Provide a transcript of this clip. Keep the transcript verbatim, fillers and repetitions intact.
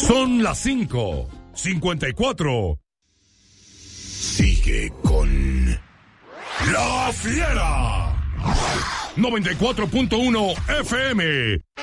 Son las cinco, cincuenta y cuatro. Sigue con La Fiera. noventa y cuatro punto uno F M.